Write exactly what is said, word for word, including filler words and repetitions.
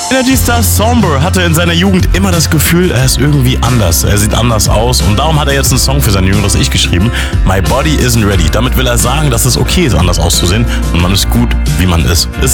Energy Star Somber hatte in seiner Jugend immer das Gefühl, er ist irgendwie anders, er sieht anders aus und darum hat er jetzt einen Song für sein jüngeres Ich geschrieben, My Body Isn't Ready. Damit will er sagen, dass es okay ist, anders auszusehen und man ist gut, wie man ist. Ist